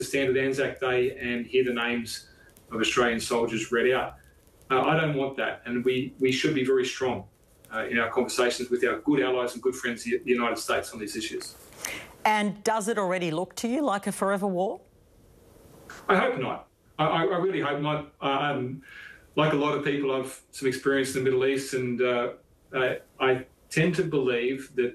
stand at Anzac Day and hear the names of Australian soldiers read out. I don't want that, and we should be very strong in our conversations with our good allies and good friends, the United States, on these issues. And does it already look to you like a forever war? I hope not. I really hope not. Like a lot of people, I've some experience in the Middle East, and I tend to believe that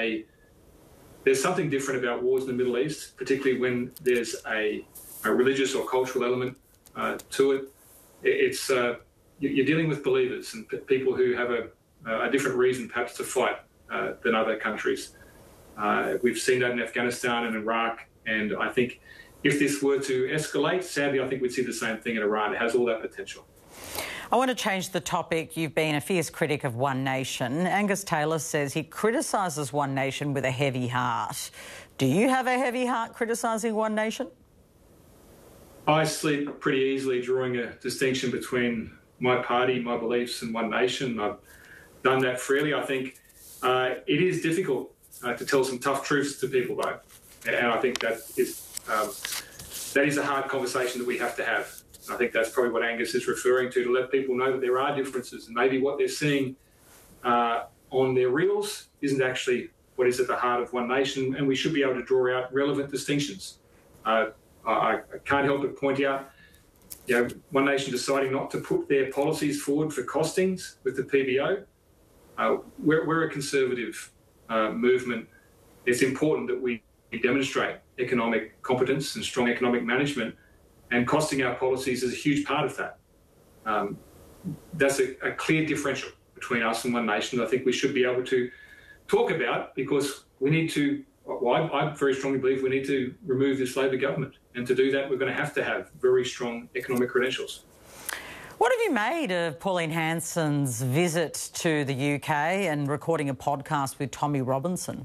there's something different about wars in the Middle East, particularly when there's a religious or cultural element to it. It's you're dealing with believers and people who have a different reason perhaps to fight than other countries. We've seen that in Afghanistan and Iraq, and I think if this were to escalate, sadly, I think we'd see the same thing in Iran. It has all that potential. I want to change the topic. You've been a fierce critic of One Nation. Angus Taylor says he criticises One Nation with a heavy heart. Do you have a heavy heart criticising One Nation? I sleep pretty easily drawing a distinction between my party, my beliefs and One Nation. I've done that freely. I think it is difficult to tell some tough truths to people, though. And I think that is a hard conversation that we have to have. I think that's probably what Angus is referring to let people know that there are differences, and maybe what they're seeing on their reels isn't actually what is at the heart of One Nation, and we should be able to draw out relevant distinctions. I can't help but point out, One Nation deciding not to put their policies forward for costings with the PBO. We're a conservative movement. It's important that we demonstrate economic competence and strong economic management, and costing our policies is a huge part of that. That's a clear differential between us and One Nation that I think we should be able to talk about, because we need to, I very strongly believe we need to remove this Labor government. And to do that, we're going to have very strong economic credentials. What have you made of Pauline Hanson's visit to the UK and recording a podcast with Tommy Robinson?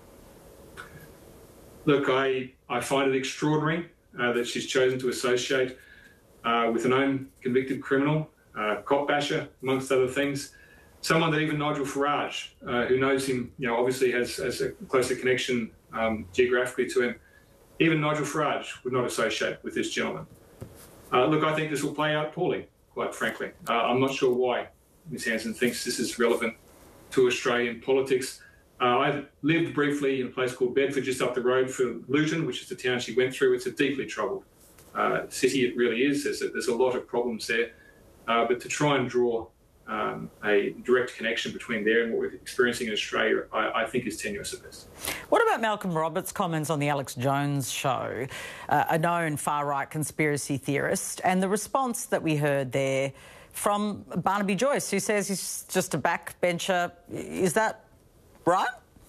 Look, I find it extraordinary that she's chosen to associate with a known convicted criminal, cop basher, amongst other things, someone that even Nigel Farage, who knows him, obviously has a closer connection geographically to him, even Nigel Farage would not associate with this gentleman. Look, I think this will play out poorly, quite frankly. I'm not sure why Ms Hanson thinks this is relevant to Australian politics. I lived briefly in a place called Bedford, just up the road from Luton, which is the town she went through. It's a deeply troubled city, it really is. There's a lot of problems there. But to try and draw a direct connection between there and what we're experiencing in Australia, I think is tenuous at best. What about Malcolm Roberts' comments on the Alex Jones show, a known far-right conspiracy theorist, and the response that we heard there from Barnaby Joyce, who says he's just a backbencher? Is that right?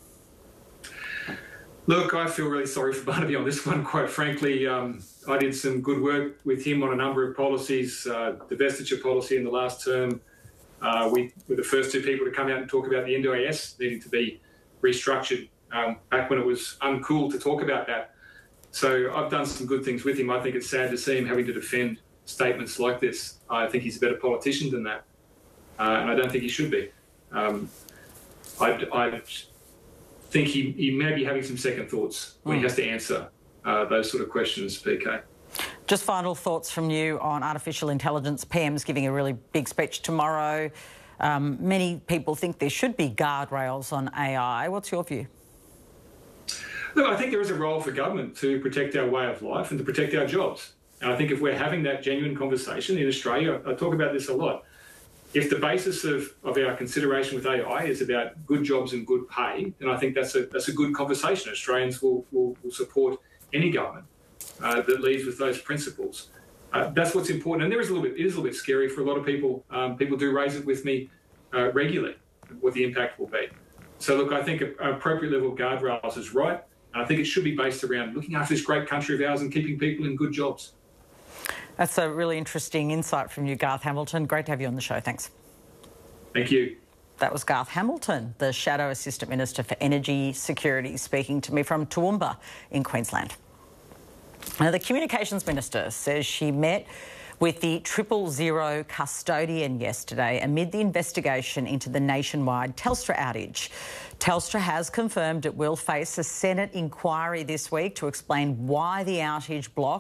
Look, I feel really sorry for Barnaby on this one, quite frankly. I did some good work with him on a number of policies, the divestiture policy in the last term. We were the first two people to come out and talk about the NDIS needing to be restructured back when it was uncool to talk about that. So I've done some good things with him. I think it's sad to see him having to defend statements like this. I think he's a better politician than that, and I don't think he should be. I think he may be having some second thoughts when he has to answer those sort of questions, PK. Just final thoughts from you on artificial intelligence. PM's giving a really big speech tomorrow. Many people think there should be guardrails on AI. What's your view? Look, I think there is a role for government to protect our way of life and to protect our jobs. And I think if we're having that genuine conversation in Australia, I talk about this a lot. If the basis of our consideration with AI is about good jobs and good pay, then I think that's a good conversation. Australians will support any government that leads with those principles. That's what's important. And it is a little bit scary for a lot of people. People do raise it with me regularly, what the impact will be. So look, I think an appropriate level of guardrails is right. And I think it should be based around looking after this great country of ours and keeping people in good jobs. That's a really interesting insight from you, Garth Hamilton. Great to have you on the show. Thanks. Thank you. That was Garth Hamilton, the Shadow Assistant Minister for Energy Security, speaking to me from Toowoomba in Queensland. Now, the Communications Minister says she met with the 000 custodian yesterday amid the investigation into the nationwide Telstra outage. Telstra has confirmed it will face a Senate inquiry this week to explain why the outage blocked